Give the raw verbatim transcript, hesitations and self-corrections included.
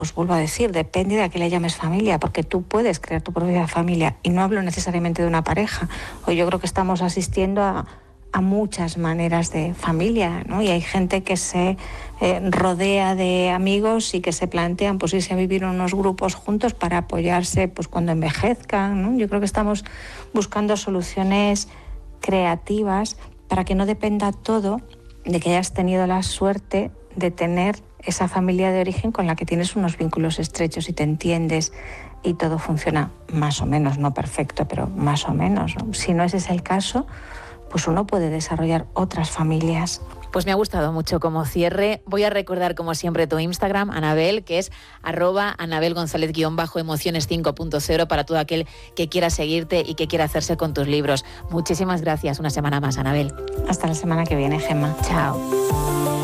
Os vuelvo a decir, depende de a qué le llames familia, porque tú puedes crear tu propia familia, y no hablo necesariamente de una pareja. Hoy yo creo que estamos asistiendo a, a muchas maneras de familia, ¿no? Y hay gente que se eh, rodea de amigos y que se plantean pues irse a vivir en unos grupos juntos para apoyarse pues cuando envejezcan, ¿no? Yo creo que estamos buscando soluciones creativas para que no dependa todo de que hayas tenido la suerte de tener esa familia de origen con la que tienes unos vínculos estrechos y te entiendes y todo funciona más o menos, no perfecto, pero más o menos, ¿no? Si no ese es el caso, pues uno puede desarrollar otras familias. Pues me ha gustado mucho como cierre. Voy a recordar como siempre tu Instagram, Anabel, que es arroba Anabel González guión bajo emociones cinco punto cero para todo aquel que quiera seguirte y que quiera hacerse con tus libros. Muchísimas gracias. Una semana más, Anabel. Hasta la semana que viene, Gemma. Chao.